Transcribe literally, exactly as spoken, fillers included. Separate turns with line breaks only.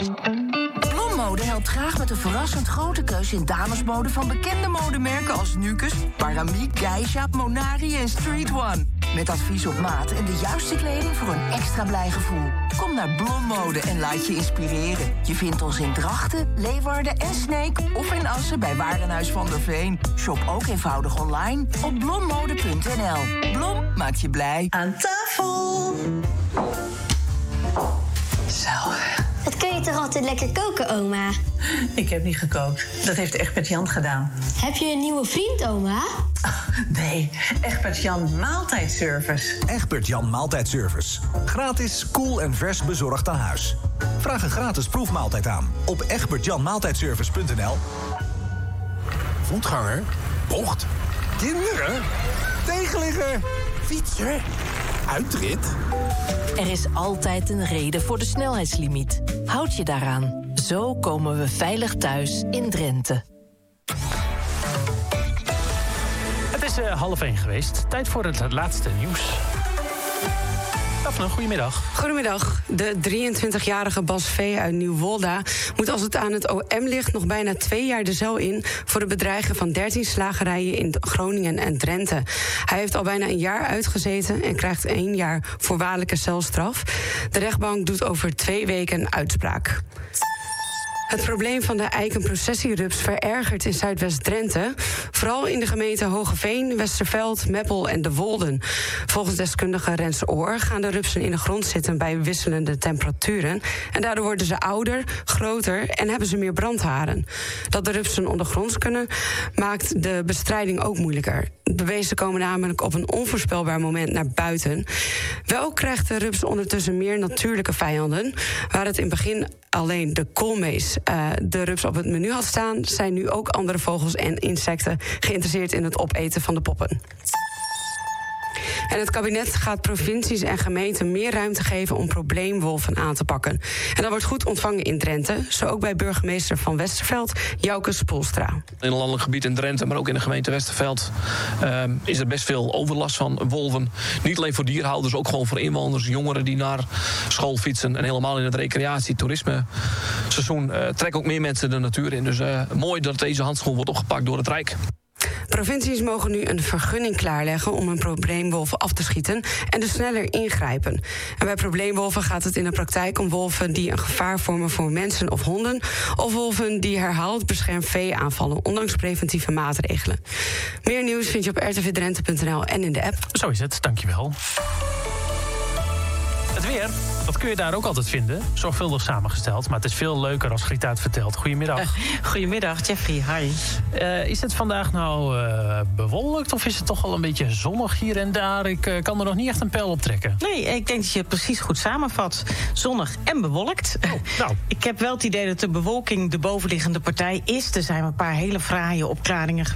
Blommode helpt graag met een verrassend grote keus in damesmode van bekende modemerken als Nukus, Paramiek, Geisha, Monari en Street One. Met advies op maat en de juiste kleding voor een extra blij gevoel. Kom naar Blommode en laat je inspireren. Je vindt ons in Drachten, Leeuwarden en Sneek of in Assen bij Warenhuis van der Veen. Shop ook eenvoudig online op blommode punt n l. Blom maakt je blij.
Aan tafel. Zo.
Wat kun je toch altijd lekker koken, oma?
Ik heb niet gekookt. Dat heeft Egbert Jan gedaan.
Heb je een nieuwe vriend, oma?
Oh, nee, Egbert Jan Maaltijdservice.
Egbert Jan Maaltijdservice. Gratis, koel en vers bezorgd aan huis. Vraag een gratis proefmaaltijd aan op egbert jan maaltijdservice punt n l.
Voetganger, bocht, kinderen, tegenligger, fietser, uitrit.
Er is altijd een reden voor de snelheidslimiet. Houd je daaraan. Zo komen we veilig thuis in Drenthe.
Het is uh, half één geweest. Tijd voor het laatste nieuws. Daphne, goedemiddag.
Goedemiddag. De drieëntwintigjarige Bas V. uit Nieuwolda moet als het aan het O M ligt nog bijna twee jaar de cel in voor het bedreigen van dertien slagerijen in Groningen en Drenthe. Hij heeft al bijna een jaar uitgezeten en krijgt één jaar voorwaardelijke celstraf. De rechtbank doet over twee weken een uitspraak. Het probleem van de eikenprocessierups verergert in Zuidwest-Drenthe. Vooral in de gemeenten Hogeveen, Westerveld, Meppel en De Wolden. Volgens deskundige Rens Oor gaan de rupsen in de grond zitten bij wisselende temperaturen. En daardoor worden ze ouder, groter en hebben ze meer brandharen. Dat de rupsen ondergronds kunnen, maakt de bestrijding ook moeilijker. De beesten komen namelijk op een onvoorspelbaar moment naar buiten. Wel krijgt de rups ondertussen meer natuurlijke vijanden. Waar het in het begin alleen de koolmees uh, de rups op het menu had staan, zijn nu ook andere vogels en insecten geïnteresseerd in het opeten van de poppen. En het kabinet gaat provincies en gemeenten meer ruimte geven om probleemwolven aan te pakken. En dat wordt goed ontvangen in Drenthe, zo ook bij burgemeester van Westerveld, Jouke Spoelstra.
In een landelijk gebied in Drenthe, maar ook in de gemeente Westerveld, uh, is er best veel overlast van wolven. Niet alleen voor dierhouders, ook gewoon voor inwoners, jongeren die naar school fietsen. En helemaal in het recreatie-toerisme seizoen uh, trekken ook meer mensen de natuur in. Dus uh, mooi dat deze handschoen wordt opgepakt door het Rijk.
Provincies mogen nu een vergunning klaarleggen om een probleemwolf af te schieten en dus sneller ingrijpen. En bij probleemwolven gaat het in de praktijk om wolven die een gevaar vormen voor mensen of honden, of wolven die herhaald beschermd vee aanvallen, ondanks preventieve maatregelen. Meer nieuws vind je op r t v drenthe punt n l en in de app.
Zo is het, dankjewel. Het weer, dat kun je daar ook altijd vinden. Zorgvuldig samengesteld, maar het is veel leuker als Griet vertelt. Goedemiddag. Uh,
goedemiddag, Jeffrey. Hi.
Uh, is het vandaag nou uh, bewolkt of is het toch wel een beetje zonnig hier en daar? Ik uh, kan er nog niet echt een pijl op trekken.
Nee, ik denk dat je het precies goed samenvat. Zonnig en bewolkt.
Oh, nou.
Ik heb wel het idee dat de bewolking de bovenliggende partij is. Er zijn een paar hele fraaie opklaringen